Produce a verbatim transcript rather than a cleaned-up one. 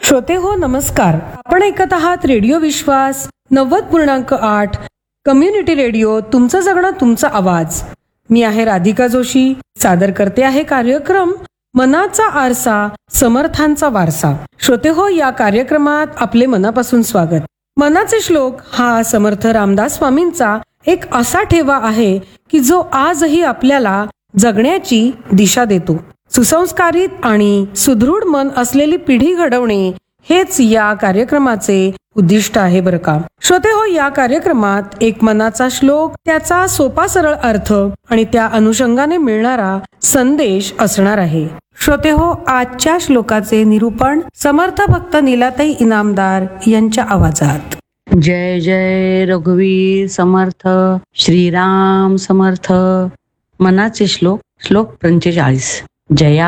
श्रोते हो नमस्कार. आपण ऐकत आहात रेडिओ विश्वास नव्वद पूर्णांक आठ कम्युनिटी रेडिओ, तुमचं जगणं तुमचा आवाज. मी आहे राधिका जोशी. सादर करते आहे कार्यक्रम मनाचा आरसा समर्थांचा वारसा. श्रोते हो, या कार्यक्रमात आपले मनापासून स्वागत. मनाचे श्लोक हा समर्थ रामदास स्वामींचा एक असा ठेवा आहे की जो आजही आपल्याला जगण्याची दिशा देतो. सुसंस्कारित आणि सुदृढ मन असलेली पिढी घडवणे हेच या कार्यक्रमाचे उद्दिष्ट आहे बरं का. श्रोते हो, या कार्यक्रमात एक मनाचा श्लोक, त्याचा सोपा सरळ अर्थ आणि त्या अनुषंगाने मिळणारा संदेश असणार आहे. श्रोते हो, आजच्या श्लोकाचे निरूपण समर्थ भक्त नीलाताई इनामदार यांच्या आवाजात. जय जय रघुवीर समर्थ, श्रीराम समर्थ. मनाचे श्लोक, श्लोक पंचेचाळीस. जया